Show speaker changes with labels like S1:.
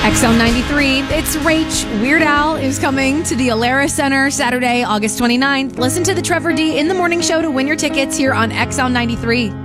S1: XL93, it's Rach. Weird Al is coming to the Alara Center Saturday, August 29th. Listen to the Trevor D in the Morning Show to win your tickets here on XL93.